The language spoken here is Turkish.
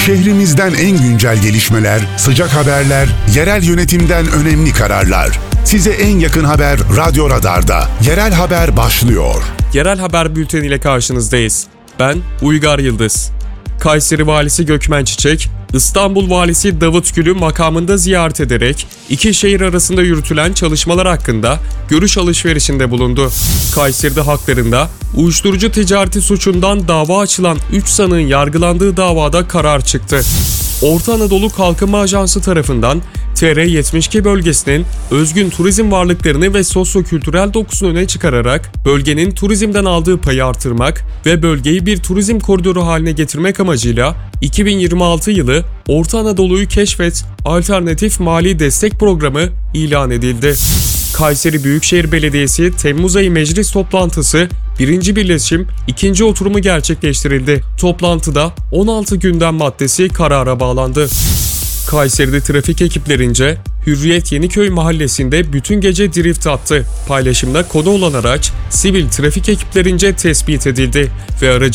Şehrimizden en güncel gelişmeler, sıcak haberler, yerel yönetimden önemli kararlar. Size en yakın haber Radyo Radar'da. Yerel haber başlıyor. Yerel haber bülteni ile karşınızdayız. Ben Uygar Yıldız. Kayseri Valisi Gökmen Çiçek, İstanbul Valisi Davut Gül'ü makamında ziyaret ederek iki şehir arasında yürütülen çalışmalar hakkında görüş alışverişinde bulundu. Kayseri'de haklarında uyuşturucu ticareti suçundan dava açılan 3 sanığın yargılandığı davada karar çıktı. Orta Anadolu Kalkınma Ajansı tarafından TR-72 bölgesinin özgün turizm varlıklarını ve sosyo-kültürel dokusunu öne çıkararak bölgenin turizmden aldığı payı artırmak ve bölgeyi bir turizm koridoru haline getirmek amacıyla 2026 yılı Orta Anadolu'yu Keşfet Alternatif Mali Destek Programı ilan edildi. Kayseri Büyükşehir Belediyesi Temmuz ayı meclis toplantısı 1. birleşim 2. oturumu gerçekleştirildi. Toplantıda 16 gündem maddesi karara bağlandı. Kayseri'de trafik ekiplerince Hürriyet Yeniköy mahallesinde bütün gece drift attı. Paylaşımda konu olan araç sivil trafik ekiplerince tespit edildi ve aracın